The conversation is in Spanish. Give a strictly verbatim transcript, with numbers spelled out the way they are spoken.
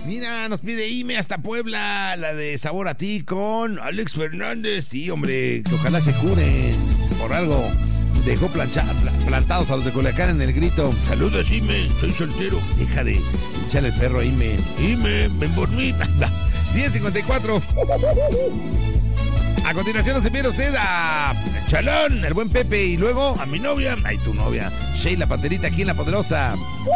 Mira, nos pide Ime hasta Puebla, la de Sabor a Ti con Alex Fernández. Sí, hombre, que ojalá se curen por algo. Dejó plancha, plantados a los de Culiacán en el grito. Saludos, Ime, soy soltero. Deja de echarle el perro a Ime. Ime, ven por mí. diez cincuenta y cuatro. A continuación nos envía usted a Chalón, el buen Pepe, y luego a mi novia, ay, tu novia, Sheila Panterita, aquí en La Poderosa.